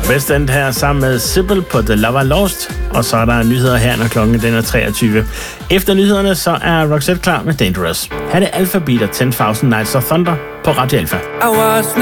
West End her sammen med Sybil på The Lover Lost. Og så er der nyheder her, når klokken den er 23. Efter nyhederne, så er Roxette klar med Dangerous. Her er det Alpha Beat og 10,000 Nights of Thunder på Radio Alpha.